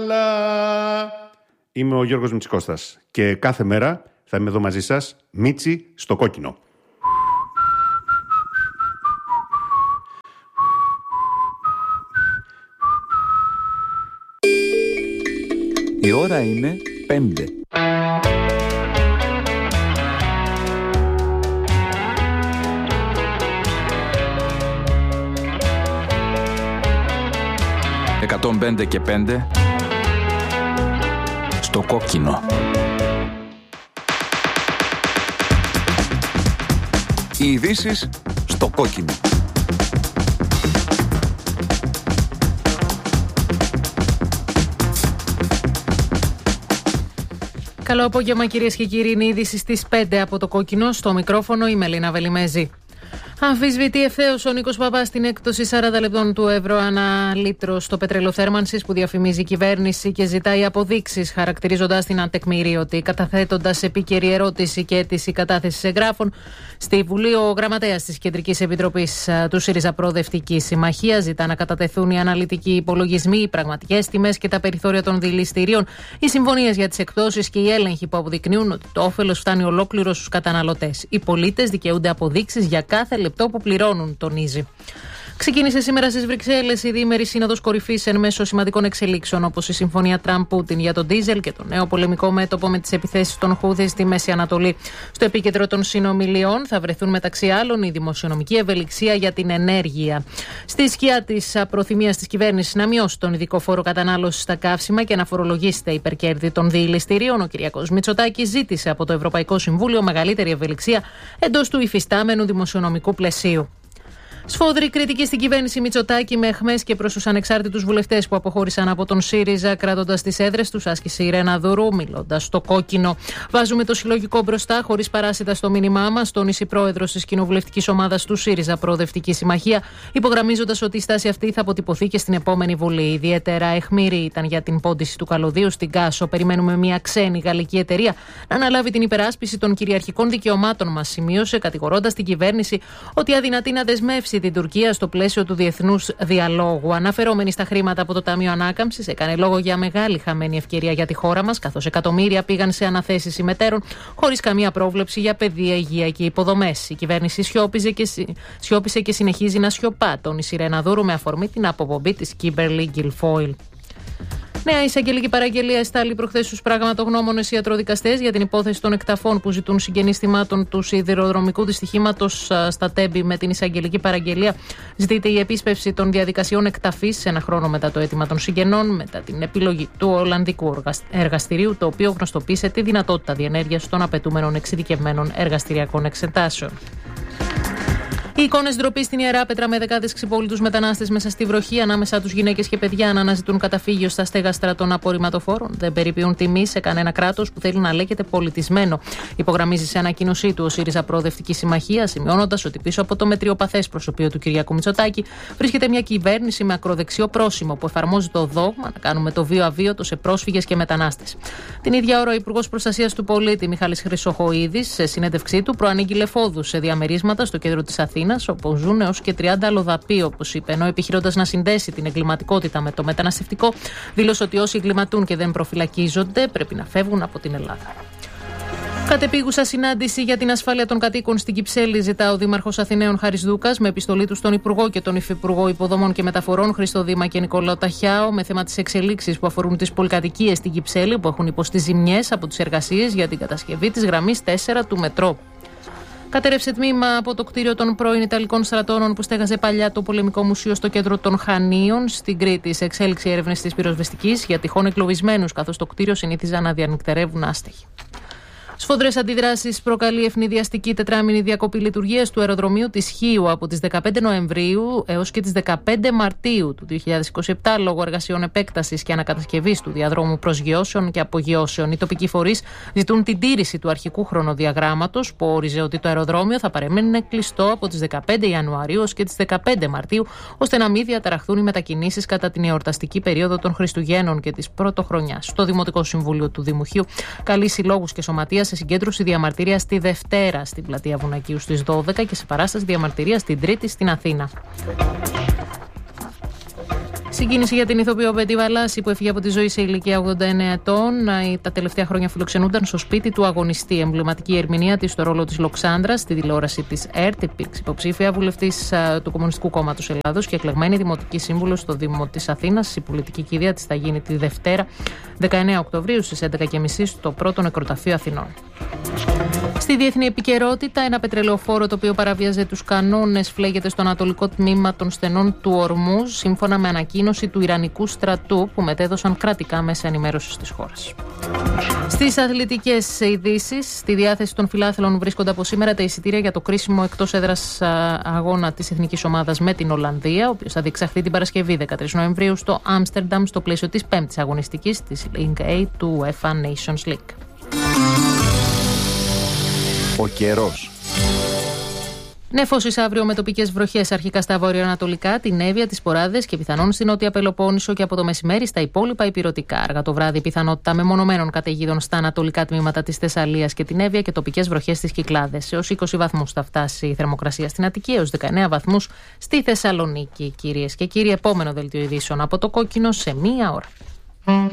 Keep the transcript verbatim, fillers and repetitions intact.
καλά. Είμαι ο Γιώργος Μητσικώστας και κάθε μέρα θα είμαι εδώ μαζί σας, Μίτσι στο κόκκινο. Η ώρα είναι πέντε. εκατόν πέντε και πέντε στο κόκκινο. Οι ειδήσεις στο κόκκινο. Καλό απόγευμα κυρίες και κύριοι, είναι η είδηση στις πέντε από το κόκκινο. Στο μικρόφωνο η Μελίνα Βελιμέζη. Αμφισβητεί ευθέως ο Νίκος Παπάς την έκπτωση σαράντα λεπτών του ευρώ ανά λίτρο στο πετρέλαιο θέρμανσης που διαφημίζει η κυβέρνηση και ζητάει αποδείξεις, χαρακτηρίζοντας την ατεκμηρίωτη. Καταθέτοντας επίκαιρη ερώτηση και αίτηση κατάθεσης εγγράφων στη Βουλή, ο γραμματέας της Κεντρικής Επιτροπής του ΣΥΡΙΖΑ Προοδευτική Συμμαχία ζητά να κατατεθούν οι αναλυτικοί υπολογισμοί, οι πραγματικές τιμές και τα περιθώρια των δηληστηρίων, οι συμφωνίες για τις εκπτώσεις και οι έλεγχοι που αποδεικνύουν ότι το όφελος φτάνει ολόκληρο στους καταναλωτές. Οι πολίτες δικαιούνται αποδείξεις για κάθε λεπτό που πληρώνουν, τονίζει. Ξεκίνησε σήμερα στις Βρυξέλλες η διήμερη σύνοδος κορυφής εν μέσω σημαντικών εξελίξεων, όπως η συμφωνία Τραμπ-Πούτιν για τον ντίζελ και το νέο πολεμικό μέτωπο με τις επιθέσεις των Χούθη στη Μέση Ανατολή. Στο επίκεντρο των συνομιλιών θα βρεθούν μεταξύ άλλων η δημοσιονομική ευελιξία για την ενέργεια. Στη σκιά της προθυμίας της κυβέρνησης να μειώσει τον ειδικό φόρο κατανάλωσης στα καύσιμα και να φορολογήσει τα υπερκέρδη των διηληστηρίων, ο Κυριάκος Μητσοτάκης ζήτησε από το Ευρωπαϊκό Συμβούλιο μεγαλύτερη ευελιξία εντός του υφιστάμενου δημοσιονομικού πλαισίου. Σφόδρη κριτική στην κυβέρνηση Μητσοτάκη με αιχμές και προς τους ανεξάρτητους βουλευτές που αποχώρησαν από τον ΣΥΡΙΖΑ, κρατώντας τις έδρες τους, άσκησε η Ρένα Δουρού, μιλώντας στο κόκκινο. Βάζουμε το συλλογικό μπροστά, χωρίς παράσιτα στο μήνυμά μας, τόνισε η πρόεδρος της κοινοβουλευτικής ομάδας του ΣΥΡΙΖΑ Προοδευτική Συμμαχία, υπογραμμίζοντας ότι η στάση αυτή θα αποτυπωθεί και στην επόμενη Βουλή. Ιδιαίτερα αιχμηρή ήταν για την πόντιση του καλωδίου στην Κάσο. Περιμένουμε μια ξένη γαλλική εταιρεία να αναλάβει την υπεράσπιση των κυριαρχικών δικαιωμάτων μας, σημείωσε, κατηγορώντας την κυβέρνηση ότι αδυνατεί να δεσμεύσει την Τουρκία στο πλαίσιο του διεθνούς διαλόγου. Αναφερόμενη στα χρήματα από το Ταμείο Ανάκαμψης, έκανε λόγο για μεγάλη χαμένη ευκαιρία για τη χώρα μας, καθώς εκατομμύρια πήγαν σε αναθέσεις ημετέρων, χωρίς καμία πρόβλεψη για παιδεία, υγεία και υποδομές. Η κυβέρνηση σιώπιζε και, σιώπισε και συνεχίζει να σιωπά, τόνισε η Ρένα Δούρου με αφορμή την αποπομπή της Κίμπερλι Γκιλφόιλ. Νέα εισαγγελική παραγγελία εστάλει προχθές στους πραγματογνώμονες ιατροδικαστές για την υπόθεση των εκταφών που ζητούν συγγενείς θυμάτων του σιδηροδρομικού δυστυχήματος στα Τέμπη. Με την εισαγγελική παραγγελία ζητείται η επίσπευση των διαδικασιών εκταφής ένα χρόνο μετά το αίτημα των συγγενών, μετά την επιλογή του Ολλανδικού Εργαστηρίου, το οποίο γνωστοποίησε τη δυνατότητα διενέργειας των απαιτούμενων εξειδικευμένων εργαστηριακών εξετάσεων. Οι εικόνες ντροπής στην Ιερά Πέτρα με δεκάδες ξυπόλοιτους μετανάστες μέσα στη βροχή, ανάμεσά τους γυναίκες και παιδιά να αναζητούν καταφύγιο στα στέγαστρα των απορριμματοφόρων, δεν περιποιούν τιμή σε κανένα κράτος που θέλει να λέγεται πολιτισμένο. Υπογραμμίζει σε ανακοίνωσή του ο ΣΥΡΙΖΑ Προοδευτική Συμμαχία, σημειώνοντας ότι πίσω από το μετριοπαθές προσωπείο του Κυριάκου Μητσοτάκη βρίσκεται μια κυβέρνηση με ακροδεξιό πρόσημο που εφαρμόζει το δόγμα να κάνουμε το βίο αβίωτο σε πρόσφυγες και μετανάστες. Την ίδια ώρα, ο Υπουργός Προστασίας του Πολίτη Μιχάλης Χρυσοχοΐδης, σε συνέντευξή του, προανήγγειλε φόδους σε διαμερίσματα στο κέντρο της Αθήνας, όπου ζουν έως και τριάντα αλλοδαποί, όπως είπε, ενώ επιχειρώντας να συνδέσει την εγκληματικότητα με το μεταναστευτικό, δήλωσε ότι όσοι εγκληματούν και δεν προφυλακίζονται πρέπει να φεύγουν από την Ελλάδα. Κατεπίγουσα συνάντηση για την ασφάλεια των κατοίκων στην Κυψέλη ζητά ο Δήμαρχος Αθηναίων Χάρης Δούκας, με επιστολή του στον Υπουργό και τον Υφυπουργό Υποδομών και Μεταφορών Χρήστο Δήμα και Νικόλαο Ταχιάο, με θέμα τις εξελίξεις που αφορούν τις πολυκατοικίες στην Κυψέλη που έχουν υποστεί ζημιές από τις εργασίες για την κατασκευή της γραμμής τέσσερα του μετρό. Κατέρευσε τμήμα από το κτίριο των πρώην Ιταλικών στρατώνων που στέγαζε παλιά το Πολεμικό Μουσείο στο κέντρο των Χανίων. Στην Κρήτη, σε εξέλιξη έρευνες της πυροσβεστικής για τυχόν εγκλωβισμένους, καθώς το κτίριο συνήθιζαν να διανυκτερεύουν άστεγοι. Σφοδρές αντιδράσεις προκαλεί ευνηδιαστική τετράμινη διακοπή λειτουργίας του αεροδρομίου της Χίου από τις δεκαπέντε Νοεμβρίου έως και τις δεκαπέντε Μαρτίου του δύο χιλιάδες είκοσι επτά λόγω εργασιών επέκτασης και ανακατασκευής του διαδρόμου προσγειώσεων και απογειώσεων. Οι τοπικοί φορείς ζητούν την τήρηση του αρχικού χρονοδιαγράμματος που όριζε ότι το αεροδρόμιο θα παρέμενε κλειστό από τις δεκαπέντε Ιανουαρίου έως και τις δεκαπέντε Μαρτίου, ώστε να μην διαταραχθούν οι μετακινήσεις κατά την εορταστική περίοδο των Χριστουγέννων και της Πρωτοχρονιάς. Το Δημοτικό Συμβούλιο του Δημουχείου καλεί συλλόγους και σωματεία σε συγκέντρωση διαμαρτυρίας τη Δευτέρα στην πλατεία Βουνακίου στις δώδεκα και σε παράσταση διαμαρτυρίας την Τρίτη στην Αθήνα. Συγκίνηση για την ηθοποιό Μπέντη Βαλάση που έφυγε από τη ζωή σε ηλικία ογδόντα εννέα ετών. Τα τελευταία χρόνια φιλοξενούνταν στο σπίτι του αγωνιστή. Η εμβληματική ερμηνεία της στο ρόλο της Λοξάνδρας στη τηλεόραση της ΕΡΤ. Υπήρξε υποψήφια βουλευτής του Κομμουνιστικού Κόμματος Ελλάδος και εκλεγμένη δημοτική σύμβουλος στο Δήμο της Αθήνας. Η πολιτική κηδεία της θα γίνει τη Δευτέρα δεκαεννέα Οκτωβρίου στις έντεκα και μισή στο πρώτο νεκροταφείο Αθηνών. Στη διεθνή επικαιρότητα, ένα πετρελαιοφόρο το οποίο παραβίαζε τους κανόνες φλέγεται στο ανατολικό τμήμα των στενών του Ορμούζ, σύμφωνα με ανακοίνωση του Ιρανικού στρατού που μετέδωσαν κρατικά μέσα ενημέρωσης της χώρας. Στις αθλητικές ειδήσεις, στη διάθεση των φιλάθλων βρίσκονται από σήμερα τα εισιτήρια για το κρίσιμο εκτός έδρας αγώνα της εθνικής ομάδας με την Ολλανδία, ο οποίος θα διεξαχθεί την Παρασκευή δεκατρείς Νοεμβρίου στο Άμστερνταμ στο πλαίσιο της πέμπτης αγωνιστικής της Link A του UEFA Nations League. Ο καιρός. Νεφώσεις αύριο με τοπικές βροχές αρχικά στα βορειοανατολικά, την Εύβοια, τις Ποράδες και πιθανόν στην Νότια Πελοπόννησο και από το μεσημέρι στα υπόλοιπα ηπειρωτικά. Αργά το βράδυ πιθανότητα μεμονωμένων καταιγίδων στα ανατολικά τμήματα της Θεσσαλίας και την Εύβοια και τοπικές βροχές στις Κυκλάδες. Έως είκοσι βαθμούς θα φτάσει η θερμοκρασία στην Αττική, έως δεκαεννέα βαθμούς στη Θεσσαλονίκη. Κυρίες και κύριοι, επόμενο δελτίο ειδήσεων από το Κόκκινο σε μία ώρα.